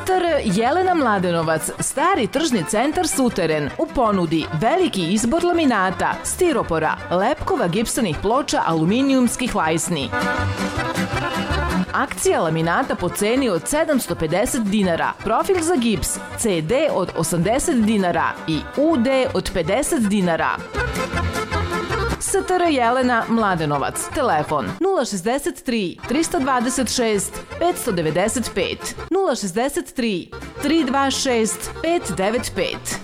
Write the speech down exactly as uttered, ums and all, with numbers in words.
T R Jelena Mladenovac, stari tržni centar Suteren, u ponudi veliki izbor laminata, stiropora, lepkova, gipsanih ploča, aluminijumskih lajsni. Akcija laminata po ceni od sedamsto pedeset dinara, profil za gips C D od osamdeset dinara i U D od pedeset dinara. S T R Jelena Mladenovac, telefon nula šezdeset tri, trista dvadeset šest, petsto devedeset pet, nula šezdeset tri, tri dva šest, pet devet pet.